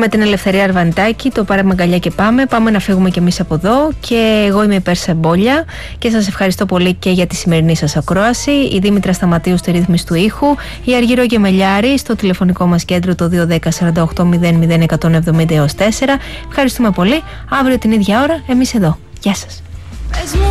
με την Ελευθερία Αρβανιτάκη, το πάρε αγκαλιά και πάμε. Πάμε να φύγουμε κι εμείς από εδώ. Και εγώ είμαι η Πέρσα Εμπόλια και σας ευχαριστώ πολύ και για τη σημερινή σας ακρόαση. Η Δήμητρα Σταματίου στη ρύθμιση του ήχου, η Αργύρο Γεμελιάρη στο τηλεφωνικό μας κέντρο το 210-48-00-170-4. Ευχαριστούμε πολύ. Αύριο την ίδια ώρα εμείς εδώ. Γεια σας.